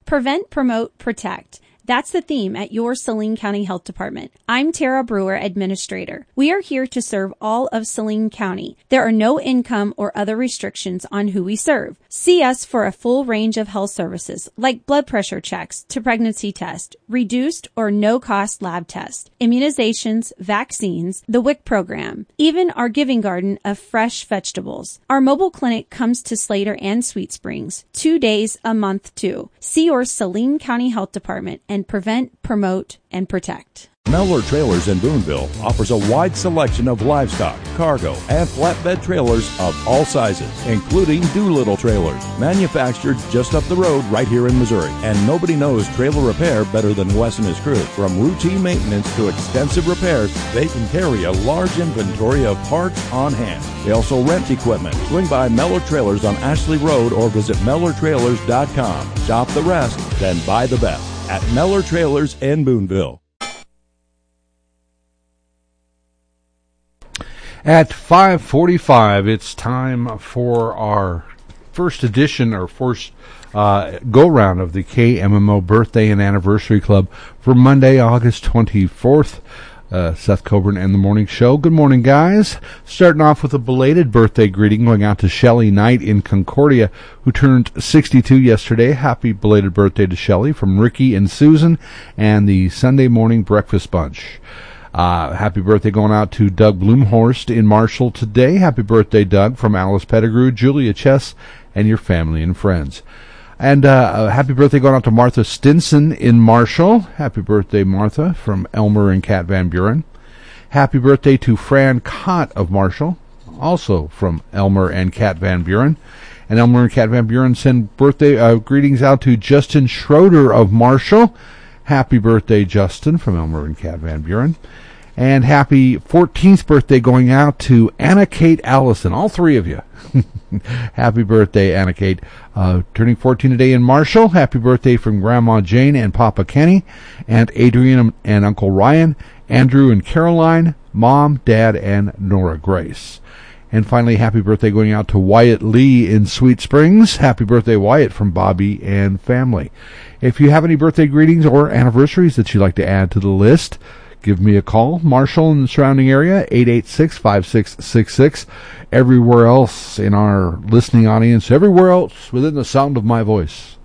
Prevent, promote, protect. That's the theme at your Saline County Health Department. I'm Tara Brewer, Administrator. We are here to serve all of Saline County. There are no income or other restrictions on who we serve. See us for a full range of health services like blood pressure checks to pregnancy test, reduced or no-cost lab tests, immunizations, vaccines, the WIC program, even our giving garden of fresh vegetables. Our mobile clinic comes to Slater and Sweet Springs 2 days a month too. See your Saline County Health Department and prevent, promote, and protect. Mellor Trailers in Boonville offers a wide selection of livestock, cargo, and flatbed trailers of all sizes, including Doolittle trailers, manufactured just up the road right here in Missouri. And nobody knows trailer repair better than Wes and his crew. From routine maintenance to extensive repairs, they can carry a large inventory of parts on hand. They also rent equipment. Swing by Mellor Trailers on Ashley Road or visit MellorTrailers.com. Shop the rest, then buy the best at Mellor Trailers in Boonville. At 5:45, it's time for our first edition or first go-round of the KMMO Birthday and Anniversary Club for Monday, August 24th. Seth Coburn and the Morning Show. Good morning, guys. Starting off with a belated birthday greeting going out to Shelley Knight in Concordia, who turned 62 yesterday. Happy belated birthday to Shelley from Ricky and Susan and the Sunday Morning Breakfast Bunch. Happy birthday going out to Doug Bloomhorst in Marshall today. Happy birthday, Doug, from Alice Pettigrew, Julia Chess, and your family and friends. And happy birthday going out to Martha Stinson in Marshall. Happy birthday, Martha, from Elmer and Kat Van Buren. Happy birthday to Fran Cott of Marshall, also from Elmer and Kat Van Buren. And Elmer and Kat Van Buren send birthday greetings out to Justin Schroeder of Marshall. Happy birthday, Justin, from Elmer and Kat Van Buren. And happy 14th birthday going out to Anna Kate Allison, all three of you. Happy birthday, Anna Kate. Turning 14 today in Marshall. Happy birthday from Grandma Jane and Papa Kenny, Aunt Adrian and Uncle Ryan, Andrew and Caroline, Mom, Dad, and Nora Grace. And finally, happy birthday going out to Wyatt Lee in Sweet Springs. Happy birthday, Wyatt, from Bobby and family. If you have any birthday greetings or anniversaries that you'd like to add to the list, give me a call. Marshall and the surrounding area, 886-5666. Everywhere else in our listening audience, everywhere else within the sound of my voice,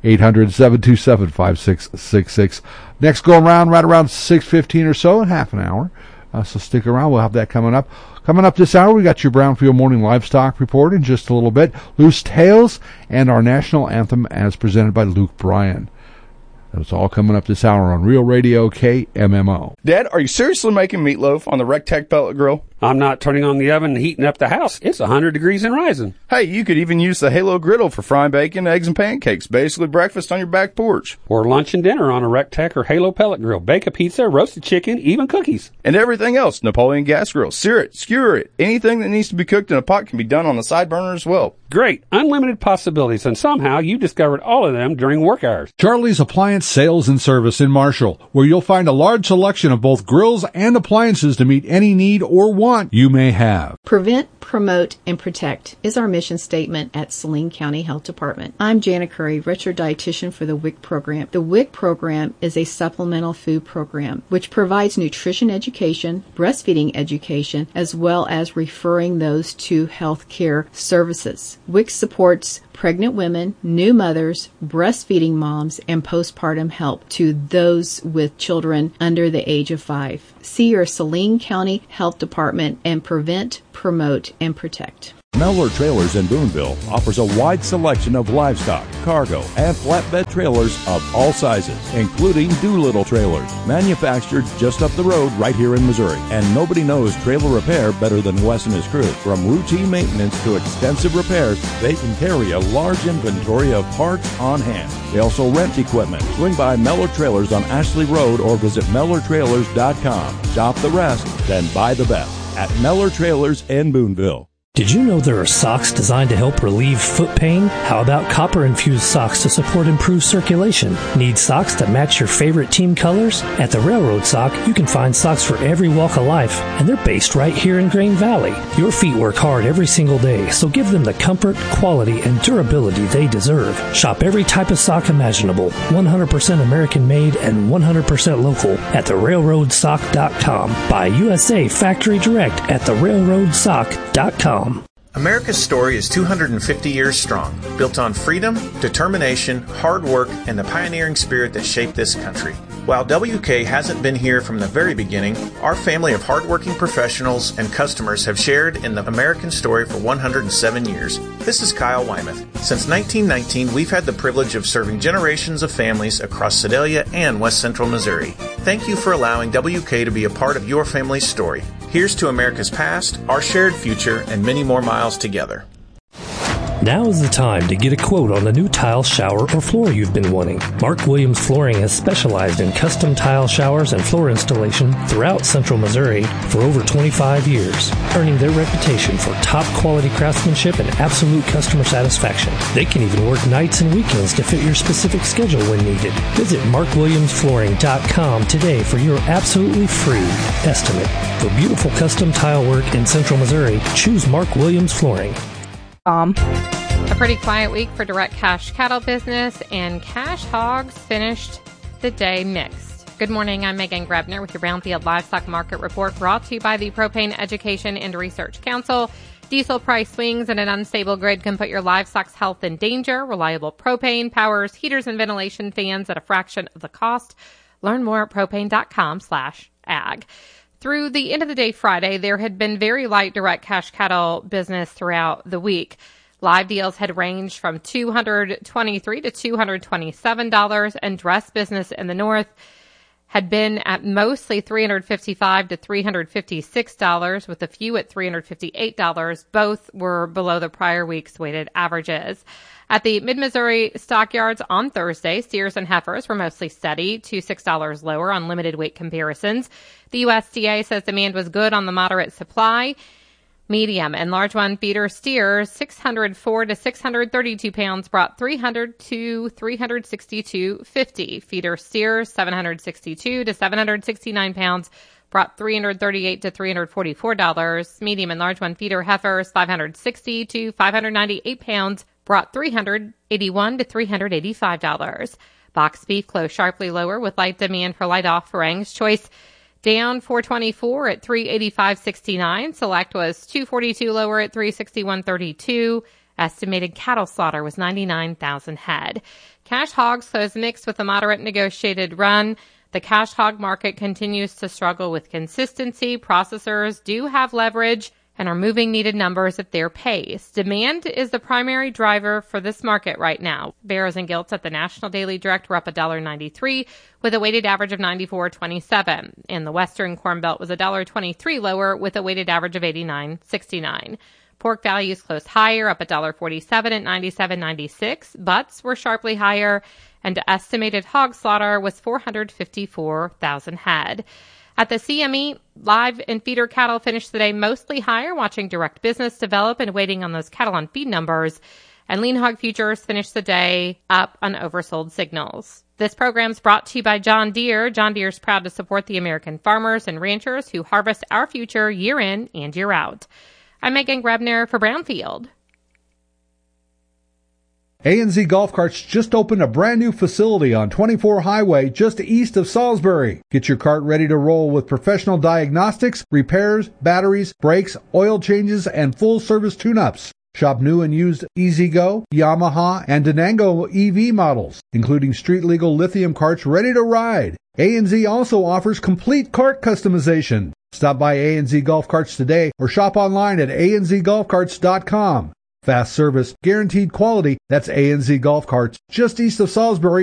800-727-5666. Next go around right around 6:15 or so, in half an hour. So stick around. We'll have that coming up. Coming up this hour, we got your Brownfield Morning Livestock Report in just a little bit, Loose Tales, and our national anthem as presented by Luke Bryan. That's all coming up this hour on Real Radio KMMO. Dad, are you seriously making meatloaf on the Rectech pellet grill? I'm not turning on the oven and heating up the house. It's 100 degrees and rising. Hey, you could even use the Halo griddle for frying bacon, eggs, and pancakes. Basically breakfast on your back porch. Or lunch and dinner on a Rectech or Halo pellet grill. Bake a pizza, roasted chicken, even cookies. And everything else. Napoleon gas grill. Sear it, skewer it. Anything that needs to be cooked in a pot can be done on the side burner as well. Great. Unlimited possibilities. And somehow you discovered all of them during work hours. Charlie's Appliance Sales and Service in Marshall, where you'll find a large selection of both grills and appliances to meet any need or want you may have. Prevent, promote, and protect is our mission statement at Saline County Health Department. I'm Jana Curry, registered dietitian for the WIC program. The WIC program is a supplemental food program which provides nutrition education, breastfeeding education, as well as referring those to health care services. WIC supports pregnant women, new mothers, breastfeeding moms, and postpartum help to those with children under the age of 5. See your Saline County Health Department and prevent, promote, and protect. Mellor Trailers in Boonville offers a wide selection of livestock, cargo, and flatbed trailers of all sizes, including Doolittle trailers, manufactured just up the road right here in Missouri. And nobody knows trailer repair better than Wes and his crew. From routine maintenance to extensive repairs, they can carry a large inventory of parts on hand. They also rent equipment. Swing by Mellor Trailers on Ashley Road or visit MellorTrailers.com. Shop the rest, then buy the best at Mellor Trailers in Boonville. Did you know there are socks designed to help relieve foot pain? How about copper-infused socks to support improved circulation? Need socks that match your favorite team colors? At the Railroad Sock, you can find socks for every walk of life, and they're based right here in Grain Valley. Your feet work hard every single day, so give them the comfort, quality, and durability they deserve. Shop every type of sock imaginable, 100% American-made and 100% local at therailroadsock.com. Buy USA Factory Direct at therailroadsock.com. America's story is 250 years strong, built on freedom, determination, hard work, and the pioneering spirit that shaped this country. While WK hasn't been here from the very beginning, our family of hardworking professionals and customers have shared in the American story for 107 years. This is Kyle Wymuth. Since 1919, we've had the privilege of serving generations of families across Sedalia and West Central Missouri. Thank you for allowing WK to be a part of your family's story. Here's to America's past, our shared future, and many more miles together. Now is the time to get a quote on the new tile, shower, or floor you've been wanting. Mark Williams Flooring has specialized in custom tile showers and floor installation throughout Central Missouri for over 25 years, earning their reputation for top quality craftsmanship and absolute customer satisfaction. They can even work nights and weekends to fit your specific schedule when needed. Visit markwilliamsflooring.com today for your absolutely free estimate. For beautiful custom tile work in Central Missouri, choose Mark Williams Flooring. A pretty quiet week for direct cash cattle business, and cash hogs finished the day mixed. Good morning, I'm Megan Grebner with your Brownfield Livestock Market Report, brought to you by the Propane Education and Research Council. Diesel price swings and an unstable grid can put your livestock's health in danger. Reliable propane powers heaters and ventilation fans at a fraction of the cost. Learn more at propane.com/ag. Through the end of the day Friday, there had been very light direct cash cattle business throughout the week. Live deals had ranged from $223 to $227, and dress business in the north had been at mostly $355 to $356, with a few at $358. Both were below the prior week's weighted averages. At the Mid-Missouri stockyards on Thursday, steers and heifers were mostly steady, to $6 lower on limited weight comparisons. The USDA says demand was good on the moderate supply. Medium and large one feeder steers, 604 to 632 pounds, brought 300 to 362.50. Feeder steers, 762 to 769 pounds, brought $338 to $344. Medium and large one feeder heifers, 560 to 598 pounds, brought $381 to $385. Box beef closed sharply lower with light demand for light offerings. Choice down $4.24 at $385.69. Select was $2.42 lower at $361.32. Estimated cattle slaughter was 99,000 head. Cash hogs closed mixed with a moderate negotiated run. The cash hog market continues to struggle with consistency. Processors do have leverage and are moving needed numbers at their pace. Demand is the primary driver for this market right now. Barrows and gilts at the National Daily Direct were up $1.93 with a weighted average of 94.27. And the Western Corn Belt was $1.23 lower with a weighted average of 89.69. Pork values closed higher, up $1.47 at 97.96. Butts were sharply higher, and estimated hog slaughter was 454,000 head. At the CME, live and feeder cattle finished the day mostly higher, watching direct business develop and waiting on those cattle on feed numbers. And lean hog futures finished the day up on oversold signals. This program's brought to you by John Deere. John Deere is proud to support the American farmers and ranchers who harvest our future year in and year out. I'm Megan Grebner for Brownfield. A&Z Golf Carts just opened a brand new facility on 24 Highway just east of Salisbury. Get your cart ready to roll with professional diagnostics, repairs, batteries, brakes, oil changes, and full service tune-ups. Shop new and used EasyGo, Yamaha, and Denango EV models, including street-legal lithium carts ready to ride. A&Z also offers complete cart customization. Stop by A&Z Golf Carts today or shop online at anzgolfcarts.com. Fast service, guaranteed quality. That's A&Z Golf Carts, just east of Salisbury